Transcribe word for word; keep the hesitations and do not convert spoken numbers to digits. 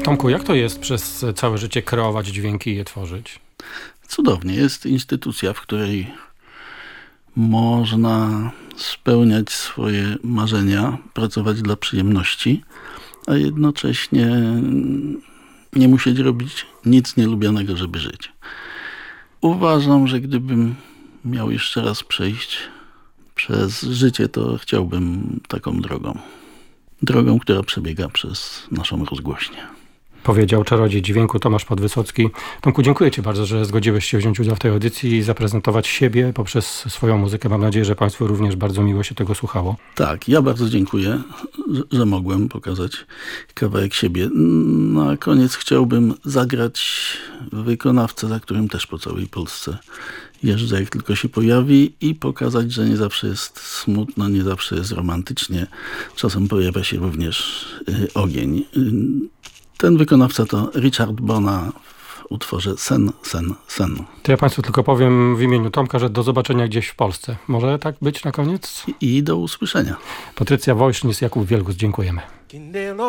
Tomku, jak to jest przez całe życie kreować dźwięki i je tworzyć? Cudownie. Jest instytucja, w której można spełniać swoje marzenia, pracować dla przyjemności, a jednocześnie nie musieć robić nic nielubianego, żeby żyć. Uważam, że gdybym miał jeszcze raz przejść przez życie, to chciałbym taką drogą. Drogą, która przebiega przez naszą rozgłośnię. Powiedział czarodziej dźwięku Tomasz Podwysocki. Tomku, dziękuję Ci bardzo, że zgodziłeś się wziąć udział w tej audycji i zaprezentować siebie poprzez swoją muzykę. Mam nadzieję, że Państwu również bardzo miło się tego słuchało. Tak, ja bardzo dziękuję, że, że mogłem pokazać kawałek siebie. Na koniec chciałbym zagrać wykonawcę, za którym też po całej Polsce jeżdżę, jak tylko się pojawi, i pokazać, że nie zawsze jest smutno, nie zawsze jest romantycznie. Czasem pojawia się również y, ogień. Y, Ten wykonawca to Richard Bona w utworze Sen, Sen, Sen. To ja Państwu tylko powiem w imieniu Tomka, że do zobaczenia gdzieś w Polsce. Może tak być na koniec? I, i do usłyszenia. Patrycja Wojsznis, Jakub Wielgus, dziękujemy.